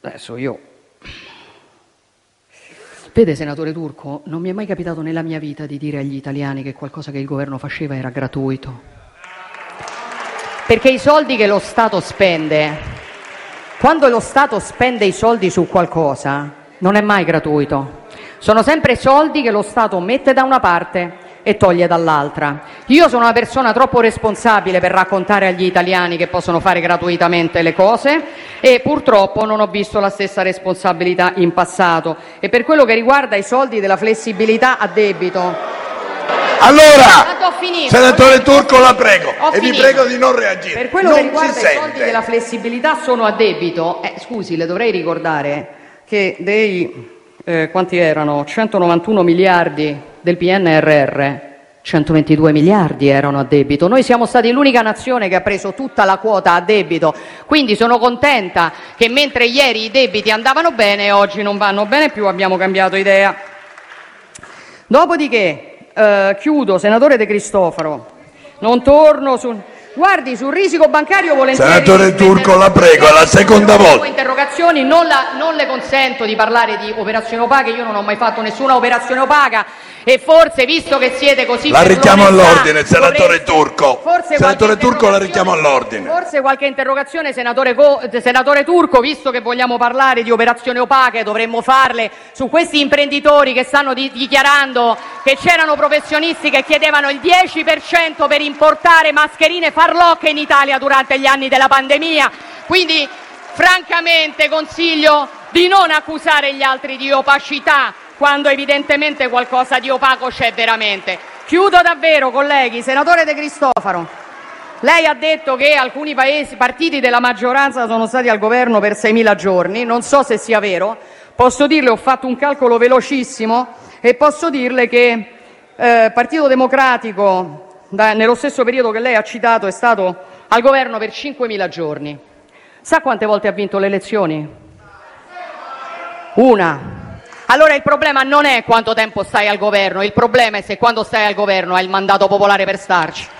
Adesso io... Vede, senatore Turco, non mi è mai capitato nella mia vita di dire agli italiani che qualcosa che il governo faceva era gratuito. Perché i soldi che lo Stato spende, quando lo Stato spende i soldi su qualcosa, non è mai gratuito. Sono sempre soldi che lo Stato mette da una parte e toglie dall'altra. Io sono una persona troppo responsabile per raccontare agli italiani che possono fare gratuitamente le cose e purtroppo non ho visto la stessa responsabilità in passato. E per quello che riguarda i soldi della flessibilità a debito... Allora, senatore Turco, la prego, e vi prego di non reagire. Per quello che riguarda i soldi della flessibilità sono a debito. Scusi, le dovrei ricordare che dei... quanti erano? 191 miliardi del PNRR, 122 miliardi erano a debito. Noi siamo stati l'unica nazione che ha preso tutta la quota a debito, quindi sono contenta che mentre ieri i debiti andavano bene, oggi non vanno bene più, abbiamo cambiato idea. Dopodiché, chiudo, senatore De Cristofaro, non torno su... Guardi, sul risico bancario volentieri... Senatore Turco, la prego, è la seconda volta. Interrogazioni, non le consento di parlare di operazioni opache, io non ho mai fatto nessuna operazione opaca e forse, visto che siete così... La richiamo all'ordine, senatore Turco. Senatore Turco, la richiamo all'ordine. Forse qualche interrogazione, senatore Turco, visto che vogliamo parlare di operazioni opache, dovremmo farle su questi imprenditori che stanno dichiarando che c'erano professionisti che chiedevano il 10% per importare mascherine farlocche in Italia durante gli anni della pandemia. Quindi, francamente, consiglio di non accusare gli altri di opacità quando evidentemente qualcosa di opaco c'è veramente. Chiudo davvero, colleghi. Senatore De Cristofaro, lei ha detto che alcuni partiti della maggioranza sono stati al governo per 6.000 giorni. Non so se sia vero. Posso dirle, ho fatto un calcolo velocissimo e posso dirle che Partito Democratico, nello stesso periodo che lei ha citato, è stato al governo per 5.000 giorni. Sa quante volte ha vinto le elezioni? Una. Allora il problema non è quanto tempo stai al governo, il problema è se quando stai al governo hai il mandato popolare per starci.